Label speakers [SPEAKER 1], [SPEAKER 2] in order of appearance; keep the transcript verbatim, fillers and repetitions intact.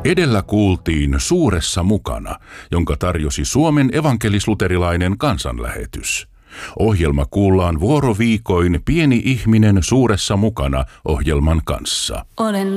[SPEAKER 1] Edellä kuultiin Suuressa mukana, jonka tarjosi Suomen evankelis-luterilainen kansanlähetys. Ohjelma kuullaan vuoroviikoin Pieni ihminen suuressa mukana -ohjelman kanssa.
[SPEAKER 2] Olen